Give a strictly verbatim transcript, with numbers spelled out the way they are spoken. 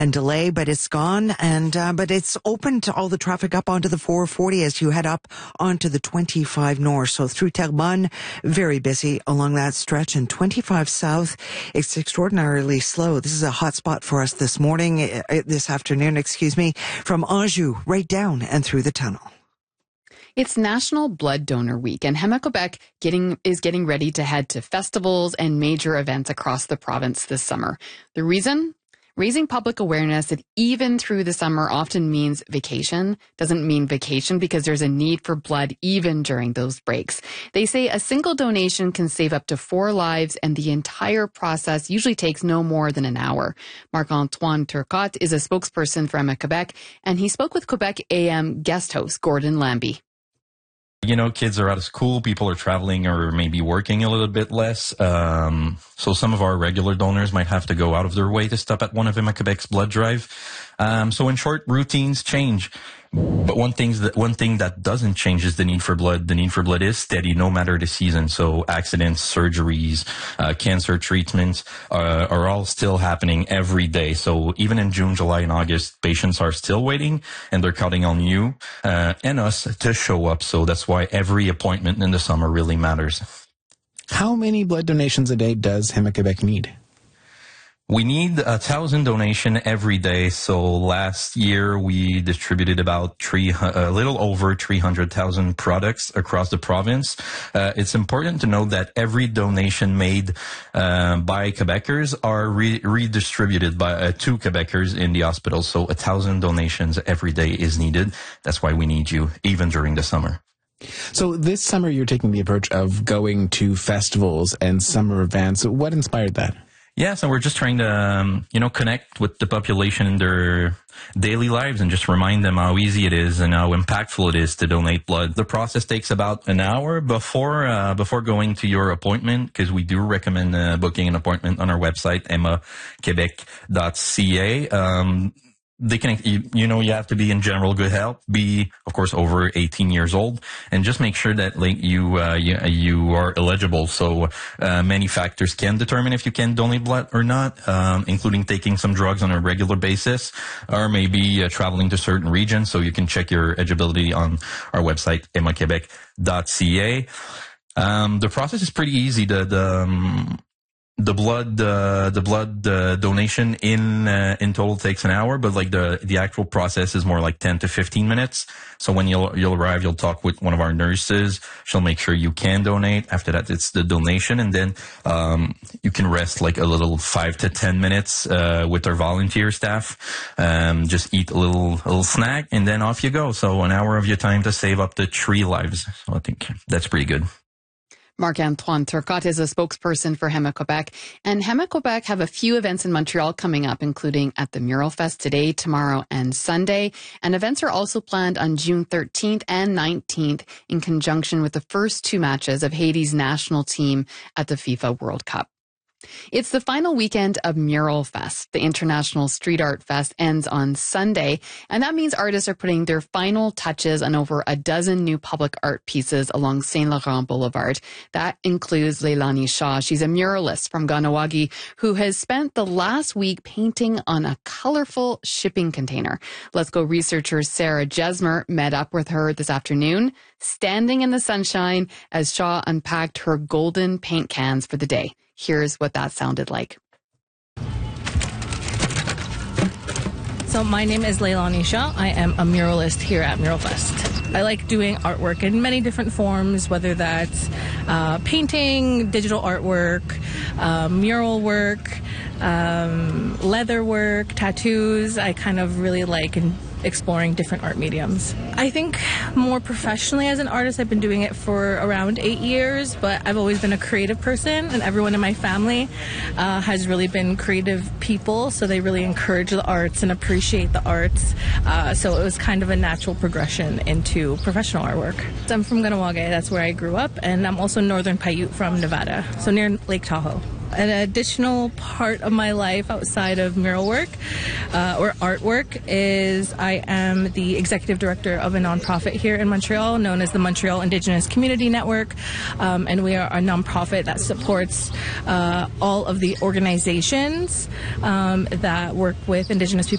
and delay, but it's gone, and uh, but it's opened all the traffic up onto the four forty as you head up onto the twenty-five north. So through Terrebonne, very busy along that stretch, and twenty-five south, it's extraordinarily slow. This is a hot spot for us this morning, uh, this afternoon, excuse me, from Anjou right down and through the tunnel. It's National Blood Donor Week, and Héma-Québec getting, is getting ready to head to festivals and major events across the province this summer. The reason? Raising public awareness that even through the summer often means vacation doesn't mean vacation, because there's a need for blood even during those breaks. They say a single donation can save up to four lives, and the entire process usually takes no more than an hour. Marc-Antoine Turcotte is a spokesperson for Héma-Québec, and he spoke with Quebec A M guest host Gordon Lambie. You know, kids are out of school, people are traveling or maybe working a little bit less. Um, so some of our regular donors might have to go out of their way to stop at one of Héma-Québec's blood drive. Um, so in short, routines change. But one thing that one thing that doesn't change is the need for blood. The need for blood is steady, no matter the season. So accidents, surgeries, uh, cancer treatments uh, are all still happening every day. So even in June, July, and August, patients are still waiting, and they're counting on you uh, and us to show up. So that's why every appointment in the summer really matters. How many blood donations a day does Héma-Québec need? We need a thousand donation every day. So last year we distributed about three, a little over three hundred thousand products across the province. Uh, it's important to note that every donation made uh, by Quebecers are re- redistributed by uh, to Quebecers in the hospital. So a thousand donations every day is needed. That's why we need you, even during the summer. So this summer you're taking the approach of going to festivals and summer events. What inspired that? Yeah, so we're just trying to, um, you know, connect with the population in their daily lives and just remind them how easy it is and how impactful it is to donate blood. The process takes about an hour before uh, before going to your appointment, because we do recommend uh, booking an appointment on our website, héma québec dot c a. Um, They can, you, you know, you have to be in general good health, be, of course, over eighteen years old, and just make sure that, like, you, uh, you, you are eligible. So, uh, many factors can determine if you can donate blood or not, um, including taking some drugs on a regular basis, or maybe uh, traveling to certain regions. So you can check your eligibility on our website, héma québec dot c a. Um, the process is pretty easy. The, the, um, The blood, uh, the blood uh, donation in uh, in total takes an hour, but like the the actual process is more like ten to fifteen minutes. So when you'll you'll arrive, you'll talk with one of our nurses. She'll make sure you can donate. After that, it's the donation, and then um, you can rest like a little five to ten minutes uh, with our volunteer staff. Um, just eat a little a little snack, and then off you go. So an hour of your time to save up to three lives. So I think that's pretty good. Marc-Antoine Turcotte is a spokesperson for Héma-Québec, and Héma-Québec have a few events in Montreal coming up, including at the Mural Fest today, tomorrow, and Sunday. And events are also planned on June thirteenth and nineteenth in conjunction with the first two matches of Haiti's national team at the FIFA World Cup. It's the final weekend of Mural Fest. The International Street Art Fest ends on Sunday, and that means artists are putting their final touches on over a dozen new public art pieces along Saint Laurent Boulevard. That includes Leilani Shaw. She's a muralist from Kahnawake who has spent the last week painting on a colorful shipping container. Let's Go researcher Sarah Jesmer met up with her this afternoon, standing in the sunshine as Shaw unpacked her golden paint cans for the day. Here's what that sounded like. So my name is Leilani Shaw. I am a muralist here at Mural Fest. I like doing artwork in many different forms, whether that's uh, painting, digital artwork, uh, mural work, um, leather work, tattoos. I kind of really like and exploring different art mediums. I think more professionally as an artist, I've been doing it for around eight years, but I've always been a creative person, and everyone in my family uh, has really been creative people, so they really encourage the arts and appreciate the arts. Uh, so it was kind of a natural progression into professional artwork. So I'm from Kahnawake, that's where I grew up, and I'm also Northern Paiute from Nevada, so near Lake Tahoe. An additional part of my life outside of mural work uh, or artwork is I am the executive director of a nonprofit here in Montreal known as the Montreal Indigenous Community Network, um, and we are a nonprofit that supports uh, all of the organizations um, that work with Indigenous people